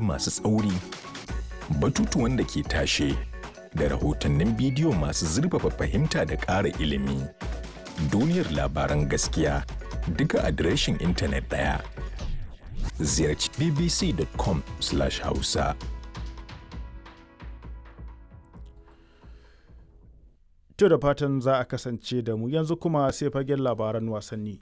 masu tsauri, batutuwan da ke tashe, da rahotannin bidiyo masu zurfafa fahimta da ƙara ilimi. Duniyar labaran gaskiya duka adireshin intanet ɗaya. Ziyarci bbc.com/hausa. To da fatan za a kasance da mu yanzu kuma sai fagen labaran wasanni.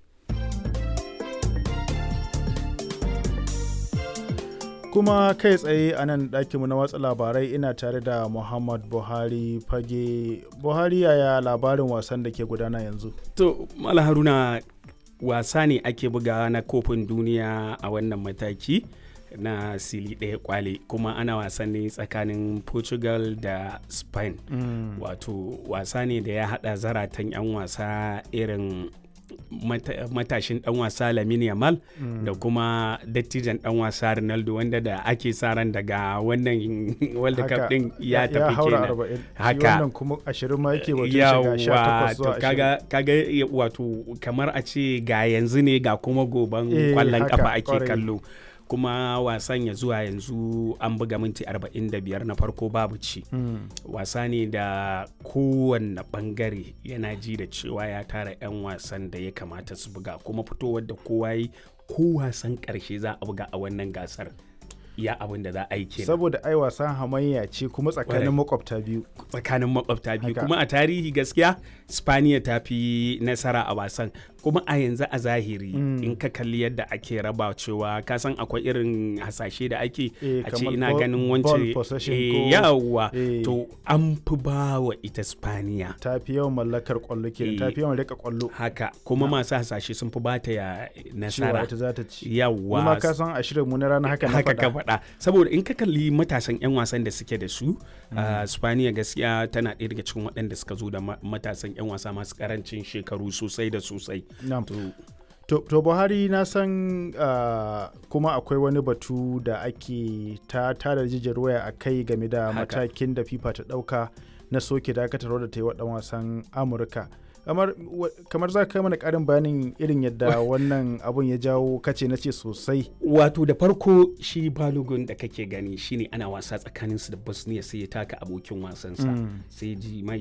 Kuma kai tsaye a nan ɗakinmu na watsa labarai ina tare da Muhammad Buhari fage. Buhari, yaya labarin wasan da ke gudana yanzu? To, Mala Haruna, wasa ne ake bugawa na kofin duniya a wannan mataki na sili ɗaya kwale, kuma ana wasan ne tsakanin Portugal da Spain. Wato wasa ne da ya haɗa zaratan 'yan wasa irin matashin dan wasa Lamine Yamal da kuma dattijan dan wasa Ronaldo, wanda da ake sa ran daga wannan World Cup din ya tafi kenan. Haka wannan kuma 20 ma yake wato shiga 18 zuwa 20. Kaga wato kamar a ce ga yanzu ne ga kuma goban kwallon kafa ake kallo. Kuma wasan ya zuwa yanzu an buga minti 45 na farko babu ci. Wasa ne da kowanne bangare yana ji da cewa ya tara 'yan wasan da ya kamata su buga, kuma fitowar da kowa yi ko wasan karshe za a buga a wannan gasar iya abin da za a yi kenan. Saboda ai wasan hamayya ce kuma tsakanin makwabta biyu. Kuma a tarihi gaskiya Spaniya ta fi nasara a wasan, kuma a yanzu a zahiri in ka kalli yadda ake raba cewa ka san akwai irin hasashe da ake a ce ina ganin wance yawa to an fi ba wa ita Spaniya. Ta fi yawan mallakar kwallo kenan, ta fi yawan rika kwallo. Haka kuma masu hasashe sun fi bata ya nasara. Cewa ita za ta ci. Yawa. Kuma ka san a shirin mu na rana haka na faɗa. Saboda in ka kalli matasan 'yan wasan da suke da su, Spaniya gaskiya tana ɗaya daga cikin waɗanda suka zo da matasan 'yan wasa masu karancin shekaru sosai da sosai. To Buhari, na san kuma akwai wani batu da ake ta tada jijiyar waya a kai game da matakin da FIFA ta ɗauka na soke dakatarwa da ta yi wa ɗan wasan Amurka. Kamar za ka kai mana ƙarin bayanin irin yadda wannan abun ya jawo kace na ce sosai. Wato da farko shi Balogun da kake gani shine ana wasa tsakaninsu da Bosnia, sai ya taka abokin wasansa sai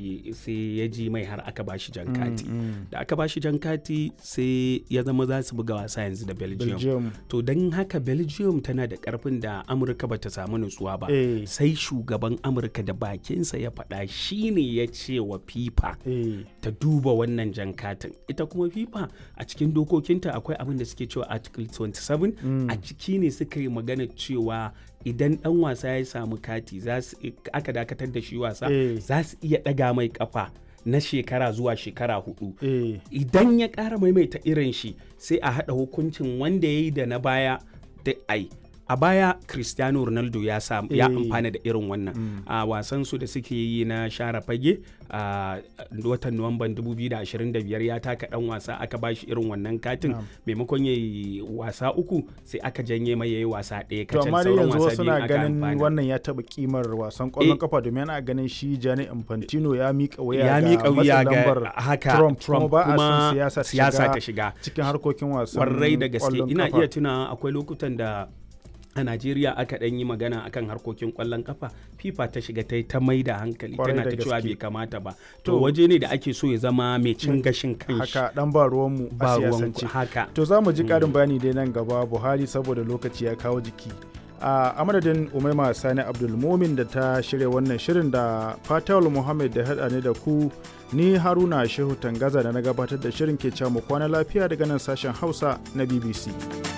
ya ji mai har aka bashi jan kati. Da aka bashi jan kati sai ya zama za su buga wasa yanzu da Belgium. To don haka Belgium tana da ƙarfin da Amurka ba ta samu nutsuwa ba. Sai shugaban Amurka da bakinsa ya faɗa shine ya ce wa FIFA ta duba wannan jan katin. Ita kuma FIFA a cikin dokokinta akwai abin da suke cewa Article 27 a ciki ne suka yi magana cewa idan dan wasa ya samu kati aka dakatar da shi wasa za su iya daga mai kafa na shekara zuwa shekara 4. Idan ya ƙara maimaita irin shi sai a haɗa hukuncin wanda ya yi da na baya da a baya Cristiano Ronaldo ya amfana da irin wannan a wasan su da suke yi na share fage a watan Nuwamban 2025 ya taka dan wasa aka bashi irin wannan katin maimakon yayi wasa 3 sai aka janye mai yayi wasa 1 kacal. Sauran wasa biyu aka ganin wannan ya taba kimar wasan kwallon kafa domin ana ganin shi Gianni Infantino ya mika wuya ga Trump kuma ba a son siyasa ta shiga cikin harkokin wasan kwarai da gaske. Ina iya tuna akwai lokutan da a Najeriya aka ɗan yi magana akan harkokin ƙwallon kafa, FIFA ta shiga ta mai da hankali tana ta cewa bai kamata ba. To waje ne da ake so ya zama mai cin gashin kanshi. Haka dan ba ruwanmu a siyasance. Haka. To za mu ji ƙarin bayani dai nan gaba, Buhari, saboda lokaci ya kawo jiki. A madadin Umaima Sani Abdulmumin da ta shirya wannan shirin da Fatawul Muhammad da haɗa ne da ku, ni Haruna Shehu Tangaza da na gabatar da shirin ke cewa mu kwana lafiya daga nan sashen Hausa na BBC.